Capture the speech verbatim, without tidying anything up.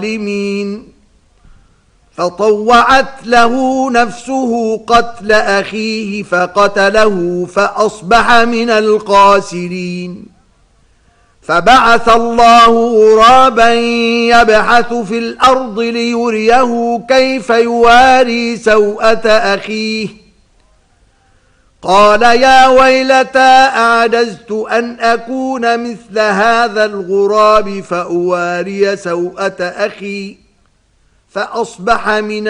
فطوعت له نفسه قتل أخيه فقتله فأصبح من الخاسرين. فبعث الله غرابا يبحث في الأرض ليريه كيف يواري سوءة أخيه قال يا ويلتى أعجزت أن أكون مثل هذا الغراب فأواري سوءة أخي فأصبح من